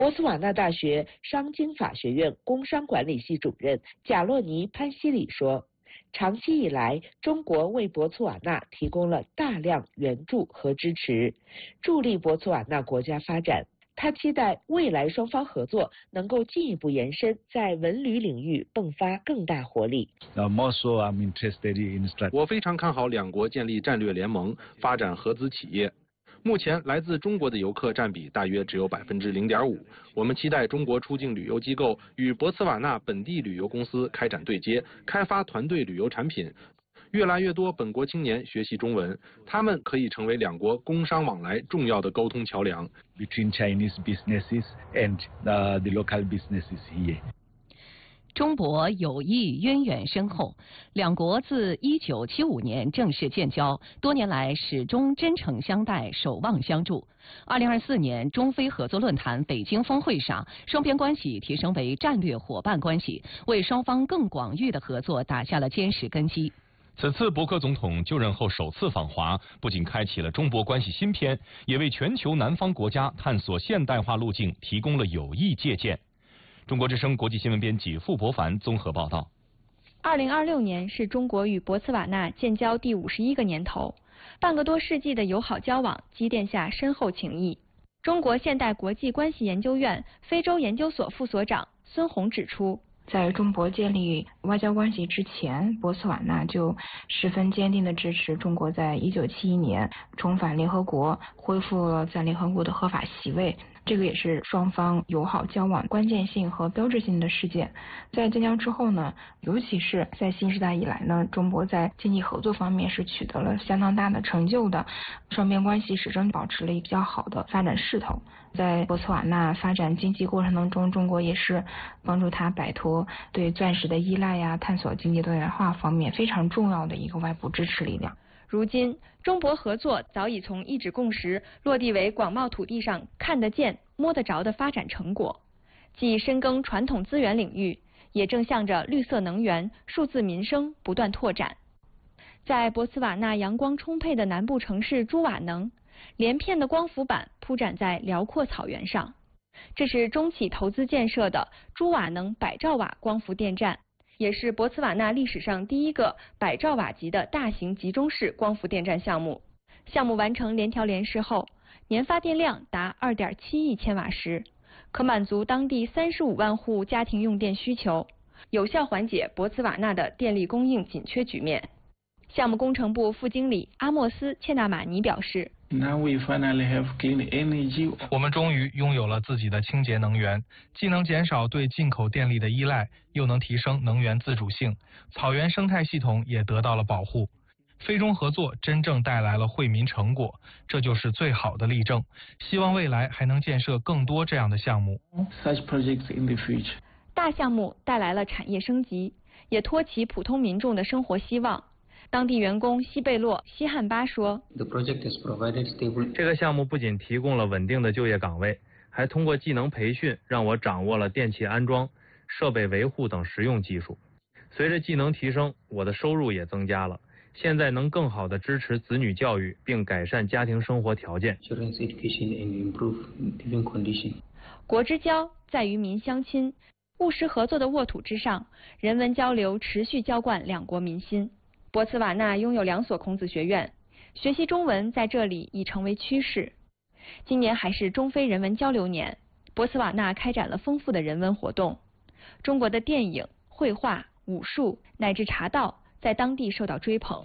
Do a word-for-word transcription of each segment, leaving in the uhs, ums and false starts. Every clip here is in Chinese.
博茨瓦纳大学商经法学院工商管理系主任贾洛尼潘西里说，长期以来，中国为博茨瓦纳提供了大量援助和支持，助力博茨瓦纳国家发展。他期待未来双方合作能够进一步延伸，在文旅领域迸发更大活力。 我非常看好两国建立战略联盟，发展合资企业。目前来自中国的游客占比大约只有百分之零点五。我们期待中国出境旅游机构与博茨瓦纳本地旅游公司开展对接，开发团队旅游产品。越来越多本国青年学习中文，他们可以成为两国工商往来重要的沟通桥梁。 Between Chinese businesses and the, the local businesses here. 中博友谊渊源深厚，两国自一九七五年正式建交，多年来始终真诚相待，守望相助。二零二四年中非合作论坛北京峰会上，双边关系提升为战略伙伴关系，为双方更广域的合作打下了坚实根基。 此次伯克总统就任后首次访华，不仅开启了中博关系新篇，也为全球南方国家探索现代化路径提供了有益借鉴。中国之声国际新闻编辑傅博凡综合报道。 二零二六年是中国与博茨瓦纳建交第五十一个年头，半个多世纪的友好交往积淀下深厚情谊。中国现代国际关系研究院非洲研究所副所长孙红指出， 在中国建立外交关系之前，博茨瓦纳就十分坚定地支持中国在一九七一年重返联合国，恢复了在联合国的合法席位。这个也是双方友好交往关键性和标志性的事件。在建交之后呢，尤其是在新时代以来呢，中国在经济合作方面是取得了相当大的成就的，双边关系始终保持了一个比较好的发展势头。在博茨瓦纳发展经济过程当中，中国也是帮助他摆脱对钻石的依赖呀，探索经济多元化方面非常重要的一个外部支持力量。 如今，中博合作早已从一纸共识落地为广袤土地上看得见、摸得着的发展成果，既深耕传统资源领域，也正向着绿色能源、数字民生不断拓展。在博茨瓦纳阳光充沛的南部城市朱瓦能，连片的光伏板铺展在辽阔草原上，这是中企投资建设的朱瓦能百兆瓦光伏电站，也是博茨瓦纳历史上第一个百兆瓦级的大型集中式光伏电站项目。项目完成联调联试后，年发电量达 二点七亿千瓦时，可满足当地三十五万户家庭用电需求，有效缓解博茨瓦纳的电力供应紧缺局面。项目工程部副经理阿莫斯·切纳马尼表示， 我们终于拥有了自己的清洁能源，既能减少对进口电力的依赖，又能提升能源自主性，草原生态系统也得到了保护。非中合作真正带来了惠民成果，这就是最好的例证。希望未来还能建设更多这样的项目。 大项目带来了产业升级，也托起普通民众的生活希望。当地员工西贝洛·西汉巴说， 这个项目不仅提供了稳定的就业岗位，还通过技能培训让我掌握了电器安装、设备维护等实用技术。随着技能提升，我的收入也增加了，现在能更好地支持子女教育，并改善家庭生活条件。 国之交在于民相亲，务实合作的沃土之上，人文交流持续浇灌两国民心。博茨瓦纳拥有两所孔子学院，学习中文在这里已成为趋势。今年还是中非人文交流年，博茨瓦纳开展了丰富的人文活动。中国的电影、绘画、武术乃至茶道在当地受到追捧。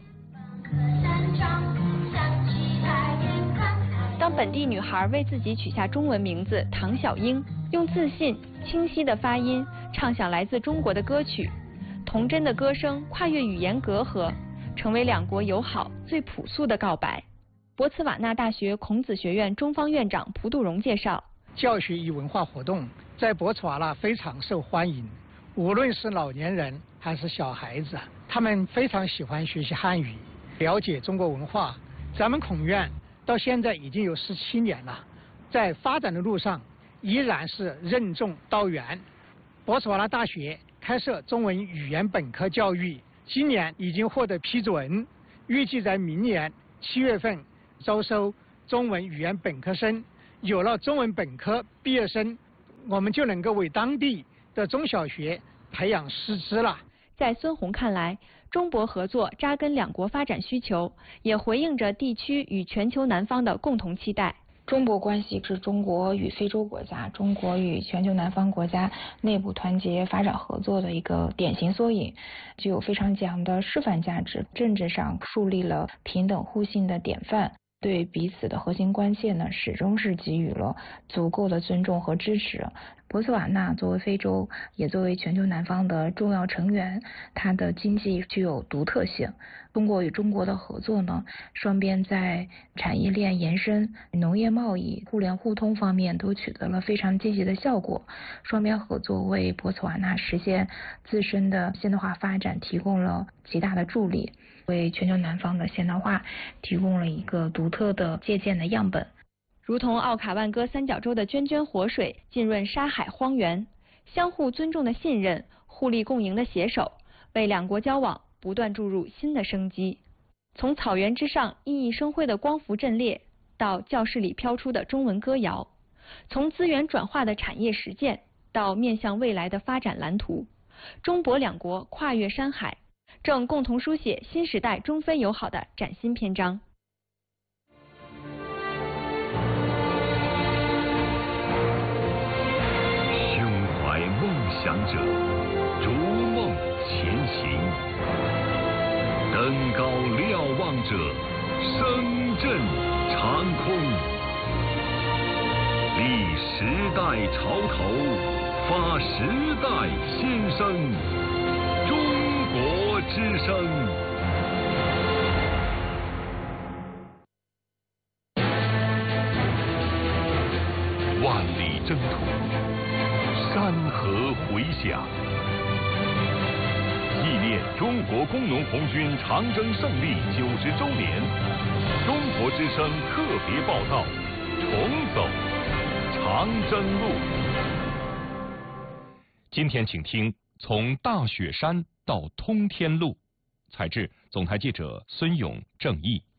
当本地女孩为自己取下中文名字唐小英，用自信、清晰的发音唱响来自中国的歌曲，童真的歌声跨越语言隔阂，成为两国友好最朴素的告白。博茨瓦纳大学孔子学院中方院长蒲杜荣介绍， 教学与文化活动在博茨瓦纳非常受欢迎，无论是老年人还是小孩子，他们非常喜欢学习汉语，了解中国文化。咱们孔院到现在已经有十七年了，在发展的路上依然是任重道远。博茨瓦纳大学开设中文语言本科教育，今年已经获得批准，预计在明年七月份招收中文语言本科生。有了中文本科毕业生， 我们就能够为当地的中小学培养师资了。 在孙宏看来，中博合作扎根两国发展需求，也回应着地区与全球南方的共同期待。 中博关系是中国与非洲国家、中国与全球南方国家内部团结发展合作的一个典型缩影，具有非常强的示范价值，政治上树立了平等互信的典范。对彼此的核心关切呢，始终是给予了足够的尊重和支持。博茨瓦纳作为非洲，也作为全球南方的重要成员，它的经济具有独特性。中国与中国的合作呢，双边在产业链延伸、农业贸易、互联互通方面都取得了非常积极的效果。双边合作为博茨瓦纳实现自身的现代化发展提供了极大的助力，为全球南方的现代化提供了一个独特的借鉴的样本。 如同奥卡万戈三角洲的涓涓活水浸润沙海荒原，相互尊重的信任、互利共赢的携手，为两国交往不断注入新的生机。从草原之上熠熠生辉的光伏阵列，到教室里飘出的中文歌谣；从资源转化的产业实践，到面向未来的发展蓝图，中博两国跨越山海，正共同书写新时代中非友好的崭新篇章。 梦想者逐梦前行，登高瞭望者声震长空，立时代潮头，发时代新声，中国之声。万里征途，山河回响，纪念中国工农红军长征胜利九十周年，中国之声特别报道：重走长征路。 今天请听从大雪山到通天路，采制总台记者孙勇、郑毅。